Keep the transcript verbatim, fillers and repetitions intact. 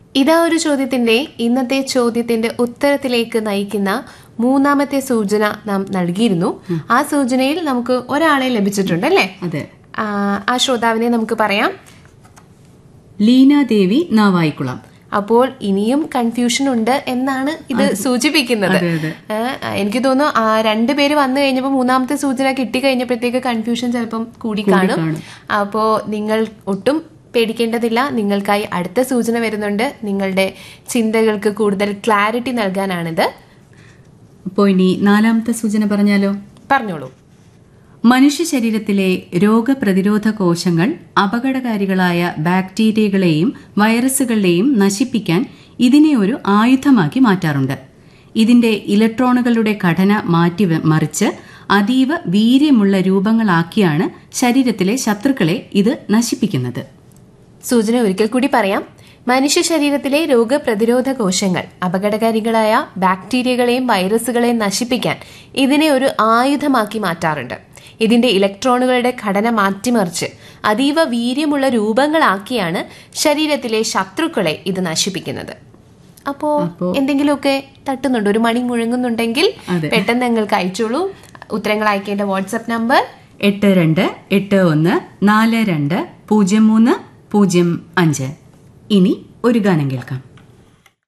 ഇതാ ഒരു ചോദ്യത്തിന്റെ ഇന്നത്തെ ചോദ്യത്തിന്റെ ഉത്തരത്തിലേക്ക് നയിക്കുന്ന മൂന്നാമത്തെ സൂചന നാം നൽകിയിരുന്നു. ആ സൂചനയിൽ നമുക്ക് ഒരാളെ ലഭിച്ചിട്ടുണ്ട് അല്ലേ? അതെ. ആ ശ്രോതാവിനെ നമുക്ക് പറയാം. ലീനാദേവി നാവായിക്കുളം. അപ്പോൾ ഇനിയും കൺഫ്യൂഷൻ ഉണ്ട് എന്നാണ് ഇത് സൂചിപ്പിക്കുന്നത്. എനിക്ക് തോന്നുന്നു രണ്ടുപേര് വന്നു കഴിഞ്ഞപ്പോൾ മൂന്നാമത്തെ സൂചന കിട്ടി കഴിഞ്ഞപ്പോഴത്തേക്ക് കൺഫ്യൂഷൻ ചിലപ്പം കൂടി കാണും. അപ്പോ നിങ്ങൾ ഒട്ടും പേടിക്കേണ്ടതില്ല. നിങ്ങൾക്കായി അടുത്ത സൂചന വരുന്നുണ്ട്. നിങ്ങളുടെ ചിന്തകൾക്ക് കൂടുതൽ ക്ലാരിറ്റി നൽകാനാണിത്. അപ്പോൾ ഇനി നാലാമത്തെ സൂചന പറഞ്ഞാലോ? പറഞ്ഞോളൂ. മനുഷ്യ ശരീരത്തിലെ രോഗപ്രതിരോധ കോശങ്ങൾ അപകടകാരികളായ ബാക്ടീരിയകളെയും വൈറസുകളെയും നശിപ്പിക്കാൻ ഇതിനെ ഒരു ആയുധമാക്കി മാറ്റാറുണ്ട്. ഇതിന്റെ ഇലക്ട്രോണുകളുടെ ഘടന മാറ്റി മറിച്ച് അതീവ വീര്യമുള്ള രൂപങ്ങളാക്കിയാണ് ശരീരത്തിലെ ശത്രുക്കളെ ഇത് നശിപ്പിക്കുന്നത്. സൂചന ഒരിക്കൽ കൂടി പറയാം. മനുഷ്യ ശരീരത്തിലെ രോഗപ്രതിരോധ കോശങ്ങൾ അപകടകാരികളായ ബാക്ടീരിയകളെയും വൈറസുകളെയും നശിപ്പിക്കാൻ ഇതിനെ ഒരു ആയുധമാക്കി മാറ്റാറുണ്ട്. ഇതിന്റെ ഇലക്ട്രോണുകളുടെ ഘടന മാറ്റിമറിച്ച് അതീവ വീര്യമുള്ള രൂപങ്ങളാക്കിയാണ് ശരീരത്തിലെ ശത്രുക്കളെ ഇത് നശിപ്പിക്കുന്നത്. അപ്പോ എന്തെങ്കിലുമൊക്കെ തട്ടുന്നുണ്ടോ? ഒരു മണി മുഴങ്ങുന്നുണ്ടെങ്കിൽ പെട്ടെന്ന് നിങ്ങൾക്ക് അയച്ചോളൂ. ഉത്തരങ്ങൾ അയക്കേണ്ട വാട്സ്ആപ്പ് നമ്പർ എട്ട് രണ്ട് എട്ട് ഒന്ന് നാല് രണ്ട് പൂജ്യം മൂന്ന് പൂജ്യം അഞ്ച്. ഇനി ഒരു ഗാനം കേൾക്കാം.